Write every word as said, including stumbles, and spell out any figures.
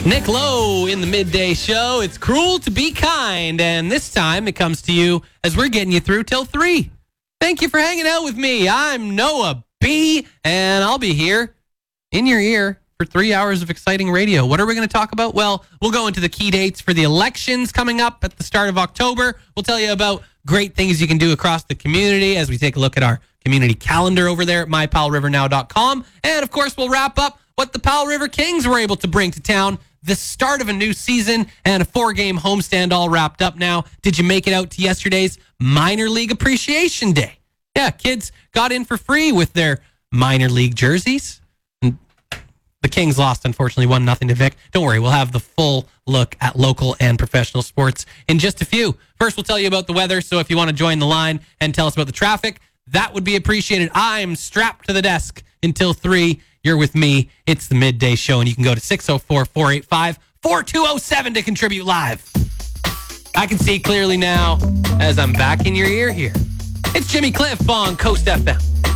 Nick Lowe in the midday show. It's cruel to be kind, and this time it comes to you as we're getting you through till three. Thank you for hanging out with me. I'm Noah B, and I'll be here in your ear for three hours of exciting radio. What are we going to talk about? Well, we'll go into the key dates for the elections coming up at the start of October. We'll tell you about great things you can do across the community as we take a look at our community calendar over there at my pal river now dot com. And, of course, we'll wrap up what the Powell River Kings were able to bring to town. The start of a new season and a four-game homestand all wrapped up now. Did you make it out to yesterday's Minor League Appreciation Day? Yeah, kids got in for free with their minor league jerseys. And the Kings lost, unfortunately, one nothing to Vic. Don't worry, we'll have the full look at local and professional sports in just a few. First, we'll tell you about the weather, so if you want to join the line and tell us about the traffic, that would be appreciated. I'm strapped to the desk until three. You're with me. It's the Midday Show, and you can go to six oh four, four eight five, four two oh seven to contribute live. I can see clearly now as I'm back in your ear here. It's Jimmy Cliff on Coast F M.